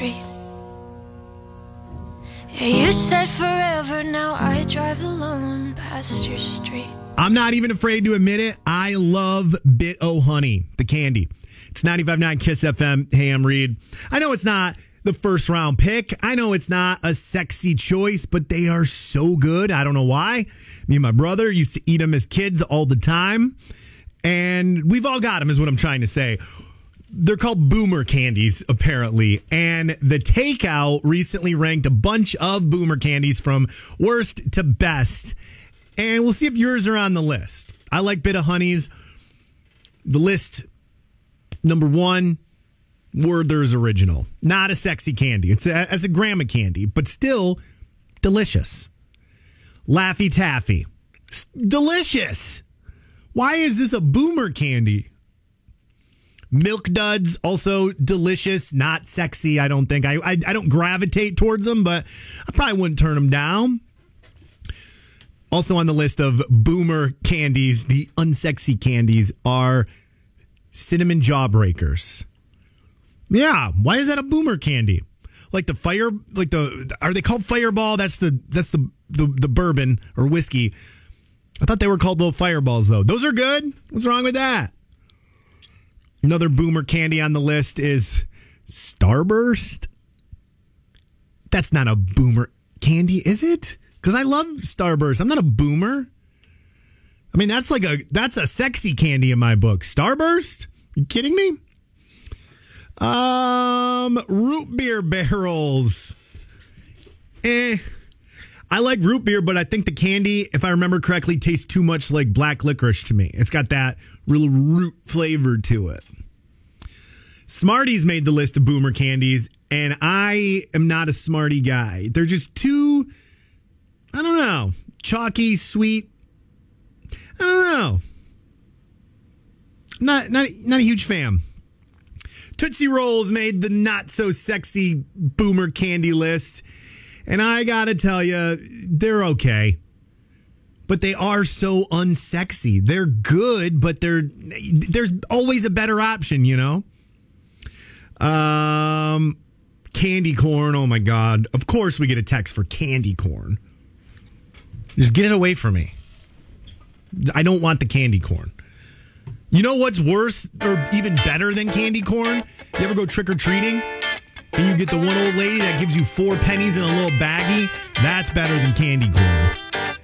street. Yeah, you said forever, now I drive alone past your street. I'm not even afraid to admit it. I love Bit O' Honey, the candy. It's 95.9 Kiss FM. Hey, I'm Reed. I know it's not the first round pick. I know it's not a sexy choice, but they are so good. I don't know why. Me and my brother used to eat them as kids all the time. And we've all got them is what I'm trying to say. They're called Boomer candies, apparently. And the Takeout recently ranked a bunch of Boomer candies from worst to best. And we'll see if yours are on the list. I like Bit O' Honey's. The list, number one, Werther's Original. Not a sexy candy. It's a grandma candy, but still delicious. Laffy Taffy. Delicious. Why is this a Boomer candy? Milk Duds, also delicious, not sexy, I don't think. I don't gravitate towards them, but I probably wouldn't turn them down. Also on the list of Boomer candies, the unsexy candies, are Cinnamon Jawbreakers. Yeah, why is that a Boomer candy? Like the fire, are they called Fireball? That's the bourbon or whiskey. I thought they were called little fireballs though. Those are good. What's wrong with that? Another Boomer candy on the list is Starburst. That's not a Boomer candy, is it? Because I love Starburst. I'm not a Boomer. I mean, that's a sexy candy in my book. Starburst? You kidding me? Root beer barrels. I like root beer, but I think the candy, if I remember correctly, tastes too much like black licorice to me. It's got that real root flavor to it. Smarties made the list of Boomer candies, and I am not a Smartie guy. They're just too, I don't know, chalky, sweet. I don't know. Not a huge fan. Tootsie Rolls made the not so sexy Boomer candy list. And I gotta tell you, they're okay. But they are so unsexy. They're good, but there's always a better option, you know? Candy corn, oh my God. Of course we get a text for candy corn. Just get it away from me. I don't want the candy corn. You know what's worse or even better than candy corn? You ever go trick-or-treating? And you get the one old lady that gives you 4 pennies in a little baggie? That's better than candy corn.